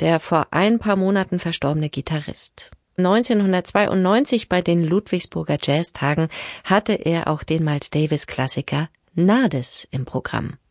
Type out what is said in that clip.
der vor ein paar Monaten verstorbene Gitarrist. 1992 bei den Ludwigsburger Jazztagen hatte er auch den Miles Davis-Klassiker Nades im Programm.